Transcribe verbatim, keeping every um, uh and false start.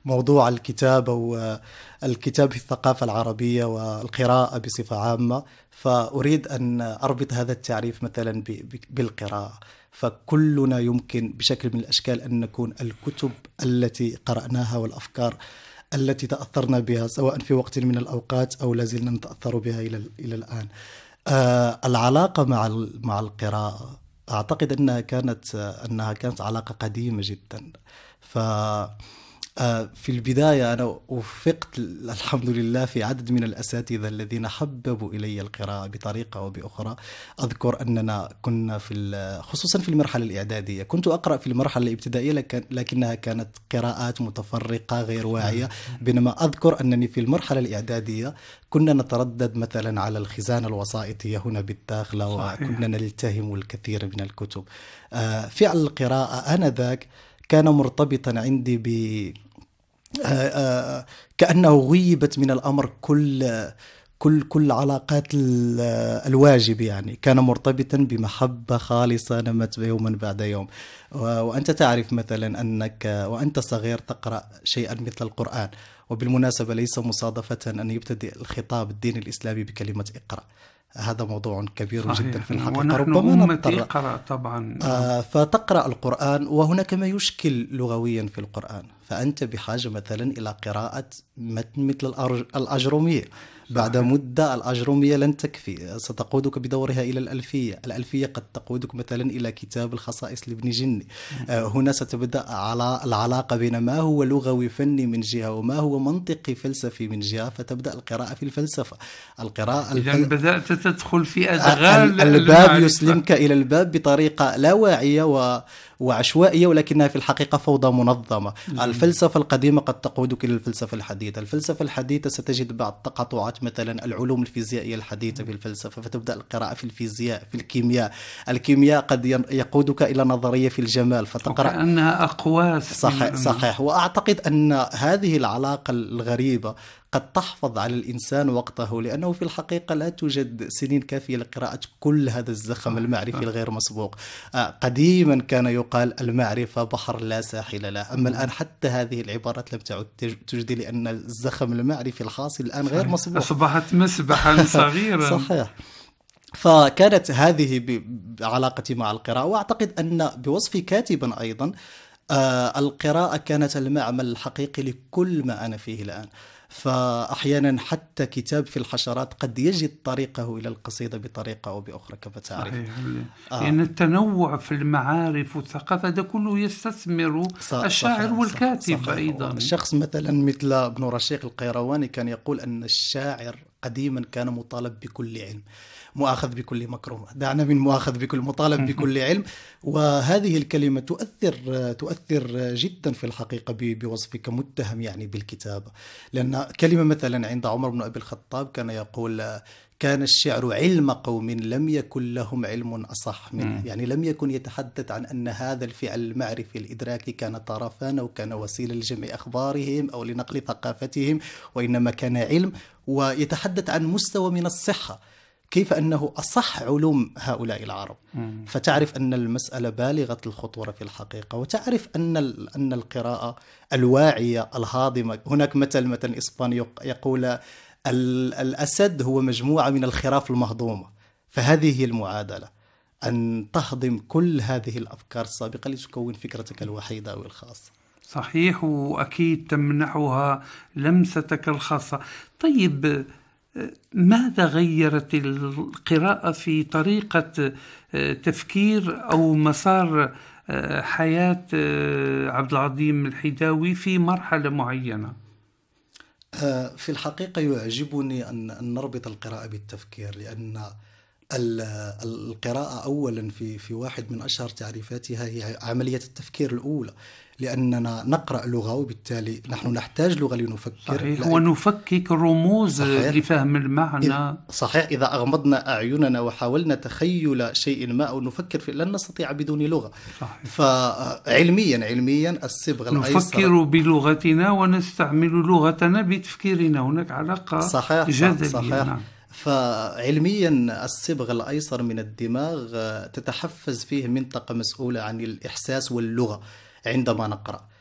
موضوع الكتابة والكتاب في الثقافة العربية والقراءة بصفة عامة، فأريد أن أربط هذا التعريف مثلا بالقراءة. فكلنا يمكن بشكل من الأشكال أن نكون الكتب التي قرأناها والأفكار التي تأثرنا بها سواء في وقت من الأوقات أو لازلنا نتأثر بها إلى إلى الآن. آه العلاقة مع مع القراءة أعتقد أنها كانت أنها كانت علاقة قديمة جدا. ف في البداية أنا وفقت الحمد لله في عدد من الأساتذة الذين حببوا إلي القراءة بطريقة أو بأخرى. أذكر أننا كنا في خصوصا في المرحلة الإعدادية كنت أقرأ في المرحلة الابتدائية لكنها كانت قراءات متفرقة غير واعية، بينما أذكر أنني في المرحلة الإعدادية كنا نتردد مثلا على الخزانة الوسائطية هنا بالداخلة، وكنا نلتهم الكثير من الكتب. فعل القراءة آنذاك كان مرتبطا عندي ب كأنه غيبت من الأمر كل كل كل علاقات الواجب، يعني كان مرتبطا بمحبة خالصة نمت يوما بعد يوم. وأنت تعرف مثلا أنك وأنت صغير تقرأ شيئا مثل القرآن، وبالمناسبة ليس مصادفة أن يبتدئ الخطاب الدين الإسلامي بكلمة اقرأ. هذا موضوع كبير صحيح. جدا في الحقيقة، ونحن ربما أمتي قرأ طبعا. آه فتقرأ القرآن وهناك ما يشكل لغويا في القرآن، فأنت بحاجة مثلا إلى قراءة متن مثل الأجرومية. بعد مدة الأجرومية لن تكفي، ستقودك بدورها إلى الألفية. الألفية قد تقودك مثلا إلى كتاب الخصائص لابن جني. آه هنا ستبدأ على العلاقة بين ما هو لغوي فني من جهة وما هو منطقي فلسفي من جهة، فتبدأ القراءة في الفلسفة. القراءة إذن الفل... بدأت تدخل في أدغال الباب المعرفة. يسلمك إلى الباب بطريقة لا واعية و... وعشوائية، ولكنها في الحقيقة فوضى منظمة. جميل. الفلسفة القديمة قد تقودك إلى الفلسفة الحديثة. الفلسفة الحديثة ستجد بعض تقاطعات، مثلا العلوم الفيزيائية الحديثة في الفلسفة، فتبدأ القراءة في الفيزياء، في الكيمياء. الكيمياء قد يقودك إلى نظرية في الجمال فتقرأ كأنها أقواس. صحيح, صحيح. وأعتقد أن هذه العلاقة الغريبة قد تحفظ على الإنسان وقته، لأنه في الحقيقة لا توجد سنين كافية لقراءة كل هذا الزخم المعرفي الغير مسبوق. قديما كان يقال المعرفة بحر لا ساحل له، أما الآن حتى هذه العبارات لم تعد توجد، لأن الزخم المعرفي الحاصل الآن غير مسبوق، أصبحت مسبحا صغيرا. صحيح. فكانت هذه بعلاقتي مع القراءة. وأعتقد أن بوصفي كاتبا أيضا آه القراءة كانت المعمل الحقيقي لكل ما أنا فيه الآن. فأحيانا حتى كتاب في الحشرات قد يجد طريقه إلى القصيدة بطريقة أو بأخرى كما تعرف. صحيح. آه. لأن التنوع في المعارف والثقافة ده كله يستثمر الشاعر صح والكاتب صح صح أيضا. الشخص مثلا مثل ابن رشيق القيرواني كان يقول أن الشاعر قديما كان مطالب بكل علم، مؤاخذ بكل مكرمة، دعنا من مؤاخذ بكل مطالب بكل علم. وهذه الكلمة تؤثر تؤثر جدا في الحقيقة بوصفك متهم يعني بالكتابة، لأن كلمة مثلا عند عمر بن أبي الخطاب كان يقول كان الشعر علم قوم لم يكن لهم علم أصح منه. يعني لم يكن يتحدث عن أن هذا الفعل المعرفي الإدراكي كان طرفان أو كان وسيلة لجمع أخبارهم أو لنقل ثقافتهم، وإنما كان علم، ويتحدث عن مستوى من الصحة، كيف أنه أصح علوم هؤلاء العرب. فتعرف أن المسألة بالغة الخطورة في الحقيقة، وتعرف أن أن القراءة الواعية الهاضمة. هناك مثل مثل إسباني يقول الأسد هو مجموعة من الخراف المهضومة، فهذه هي المعادلة، أن تهضم كل هذه الأفكار السابقة لتكون فكرتك الوحيدة أو الخاصة. صحيح، وأكيد تمنحها لمستك الخاصة. طيب، ماذا غيرت القراءة في طريقة تفكير أو مسار حياة عبد العظيم الحداوي في مرحلة معينة؟ في الحقيقة يعجبني أن نربط القراءة بالتفكير، لأن القراءة أولا في في واحد من أشهر تعريفاتها هي عملية التفكير الأولى، لأننا نقرأ لغة وبالتالي نحن نحتاج لغة لنفكر. صحيح. ونفكك رموز صحيح. لفهم المعنى. صحيح. إذا أغمضنا أعيننا وحاولنا تخيل شيء ما أو نفكر فيه لن نستطيع بدون لغة. صحيح. فعلميا علميا الصبغة الأيسر نفكر بلغتنا ونستعمل لغتنا بتفكيرنا، هناك علاقة صحيح. جذرية. صحيح. نعم. فعلميا الصبغ الأيسر من الدماغ تتحفز فيه منطقة مسؤولة عن الإحساس واللغة عندما نقرأ.